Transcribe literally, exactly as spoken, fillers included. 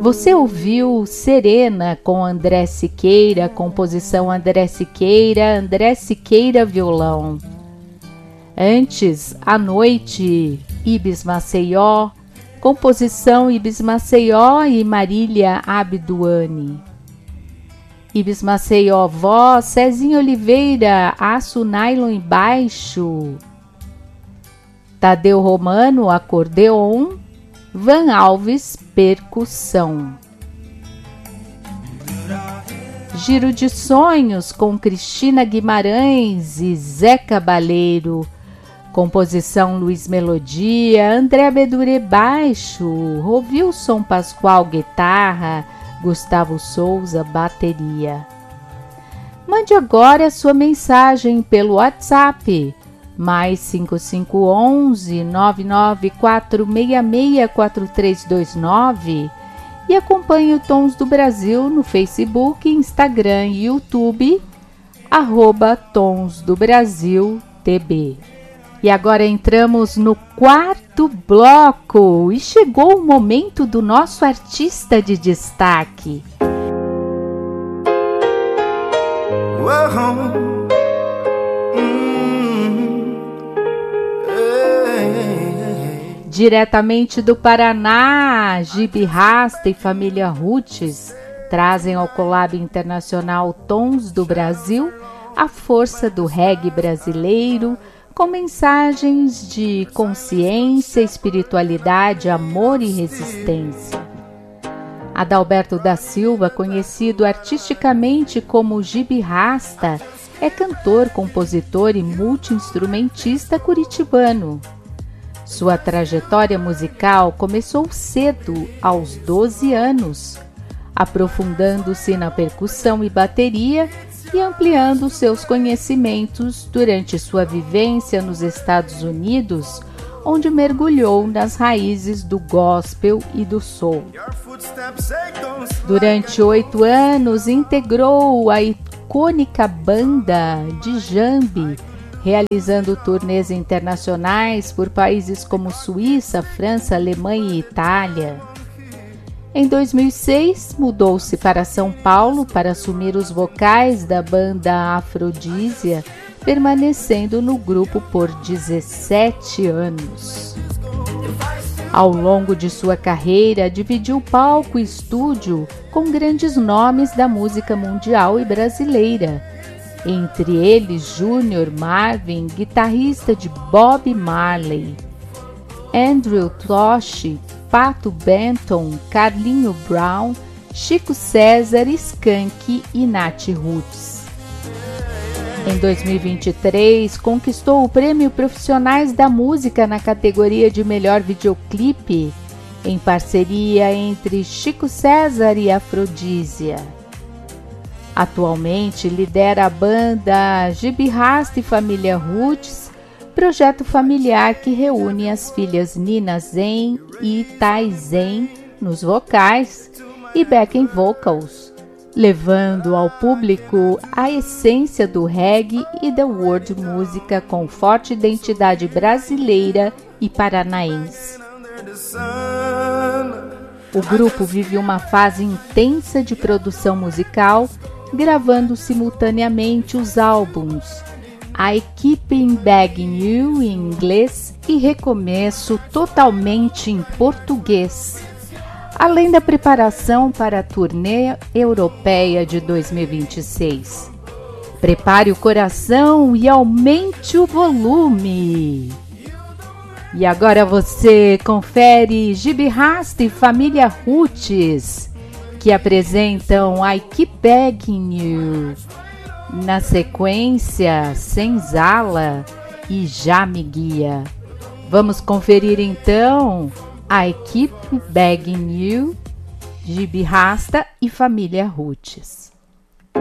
Você ouviu Serena com André Siqueira, composição André Siqueira, André Siqueira violão. Antes, À Noite, Ibis Maceió, composição Ibis Maceió e Marília Abduani. Ibis Maceió, voz, Cezinha Oliveira, aço nylon e baixo. Tadeu Romano, acordeon. Van Alves, percussão. Giro de Sonhos com Cristina Guimarães e Zé Cabaleiro, composição Luiz Melodia, André Bedure baixo, Rovilson Pascoal guitarra, Gustavo Souza bateria. Mande agora a sua mensagem pelo WhatsApp mais cinco cinco um um, nove nove quatro seis seis quatro três dois nove e acompanhe o Tons do Brasil no Facebook, Instagram e YouTube, arroba Tons do Brasil T B. E agora entramos no quarto bloco e chegou o momento do nosso artista de destaque. Uou. Diretamente do Paraná, Gibi Rasta e família Roots trazem ao collab internacional Tons do Brasil a força do reggae brasileiro, com mensagens de consciência, espiritualidade, amor e resistência. Adalberto da Silva, conhecido artisticamente como Gibi Rasta, é cantor, compositor e multi-instrumentista curitibano. Sua trajetória musical começou cedo, aos doze anos, aprofundando-se na percussão e bateria e ampliando seus conhecimentos durante sua vivência nos Estados Unidos, onde mergulhou nas raízes do gospel e do soul. Durante oito anos, integrou a icônica banda Djambi, realizando turnês internacionais por países como Suíça, França, Alemanha e Itália. Em dois mil e seis, mudou-se para São Paulo para assumir os vocais da banda Afrodísia, permanecendo no grupo por dezessete anos. Ao longo de sua carreira, dividiu palco e estúdio com grandes nomes da música mundial e brasileira, entre eles Júnior Marvin, guitarrista de Bob Marley, Andrew Tosh, Pato Benton, Carlinho Brown, Chico César, Skank e Nath Roots. Em dois mil e vinte e três, conquistou o Prêmio Profissionais da Música na categoria de Melhor Videoclipe, em parceria entre Chico César e Afrodísia. Atualmente lidera a banda Gibi Rasta e família Roots, projeto familiar que reúne as filhas Nina Zen e Tai Zen nos vocais e backing vocals, levando ao público a essência do reggae e da world música com forte identidade brasileira e paranaense. O grupo vive uma fase intensa de produção musical, gravando simultaneamente os álbuns I Keep Begging You em inglês e Recomeço totalmente em português, além da preparação para a turnê europeia de dois mil e vinte e seis. Prepare o coração e aumente o volume! E agora você confere Gibi Rasta e família Roots, que apresentam I Keep Begging You. Na sequência, Senzala e Já Me Guia. Vamos conferir então I Keep Begging You, Gibi Rasta e família Roots.